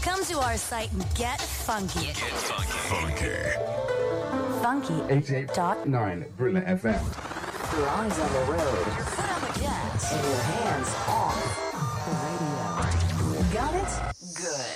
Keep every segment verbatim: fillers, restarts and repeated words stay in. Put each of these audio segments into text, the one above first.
Come to our site and get funky. Get funky. Funky. eighty-eight point nine Brilla F M. Your eyes on the road. Put on the jets. And your hands off the radio. Got it? Good.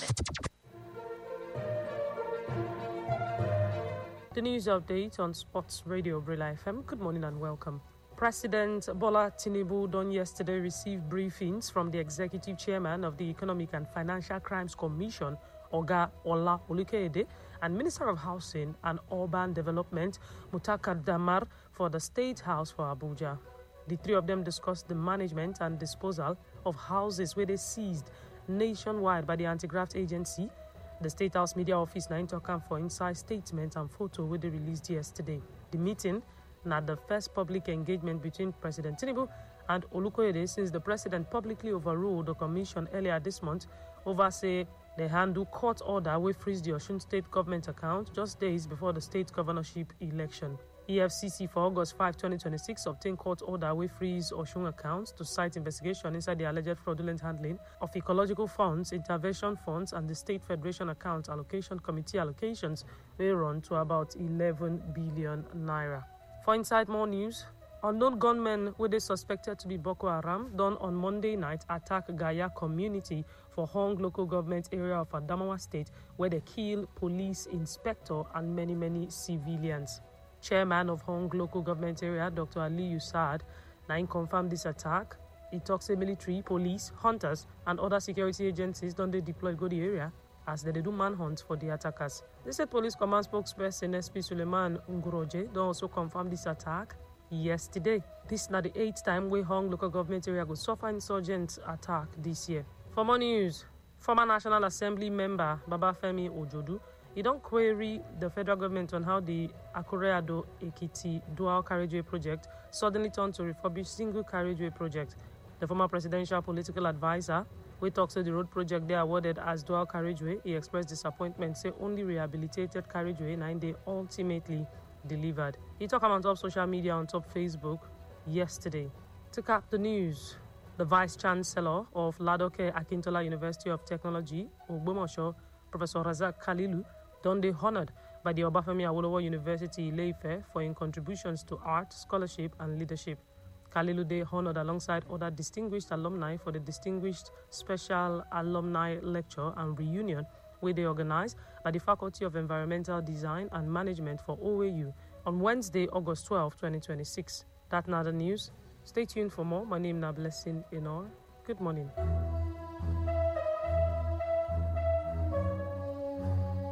The news update on Sports Radio Brilla F M. Good morning and welcome. President Bola Tinubu done yesterday received briefings from the executive chairman of the Economic and Financial Crimes Commission, Oga Ola Olukoyede, and Minister of Housing and Urban Development, Mutakar Damar, for the State House for Abuja. The three of them discussed the management and disposal of houses where they seized nationwide by the Anti-Graft Agency. The State House Media Office now talking for inside statement and photo where they released yesterday. The meeting now the first public engagement between President Tinubu and Olukoyede since the president publicly overruled the commission earlier this month over, say, they handle court order which frees the Osun State government account just days before the state governorship election. E F C C for August fifth, twenty twenty-six obtained court order which frees Osun accounts to cite investigation inside the alleged fraudulent handling of ecological funds, intervention funds, and the State Federation account allocation committee allocations they run to about eleven billion naira. For inside more news, unknown gunmen who they suspected to be Boko Haram done on Monday night attack Gaya community for Hong local government area of Adamawa State where they kill police inspector and many many civilians. Chairman of Hong local government area, Doctor Ali Usad, now confirmed this attack. He talks to military, police, hunters, and other security agencies don't they deploy go the area as they do manhunt for the attackers. The State Police Command spokesperson S P Suleiman Nguroje don't also confirm this attack yesterday. This is not the eighth time we Hong local government area go suffer insurgent attack this year. For more news, former National Assembly member Babafemi Ojodu, he don't query the federal government on how the Akure-Ado Ekiti dual carriageway project suddenly turned to refurbished single carriageway project. The former presidential political advisor, who talks to the road project they awarded as dual carriageway, he expressed disappointment, say only rehabilitated carriageway nine day ultimately delivered. He talked on top social media on top Facebook yesterday. To cap the news, the Vice Chancellor of Ladoke Akintola University of Technology, Ogbomosho, Professor Razak Khalilu, done they honored by the Obafemi Awolowo University Ile-Ife for in contributions to art, scholarship, and leadership. Khalilu Dey honored alongside other distinguished alumni for the Distinguished Special Alumni Lecture and Reunion, where they organized by the Faculty of Environmental Design and Management for O A U on Wednesday, August twelfth, twenty twenty-six. That's not the news. Stay tuned for more. My name is Blessing Enor. Good morning.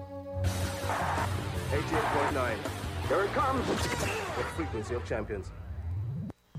eighty-eight point nine. Here it comes. The frequency of champions.